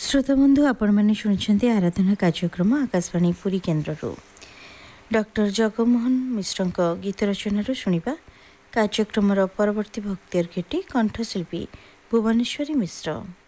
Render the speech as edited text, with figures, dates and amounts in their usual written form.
श्रोताबंधु आपण मैंने शुणुंट आराधना कार्यक्रम आकाशवाणी पुरी केन्द्र डॉक्टर जगमोहन मिश्र गीत रचना शुणा कार्यक्रम परवर्ती भक्ति अर्घ्यटी कंठशिल्पी भुवनेश्वरी मिश्र।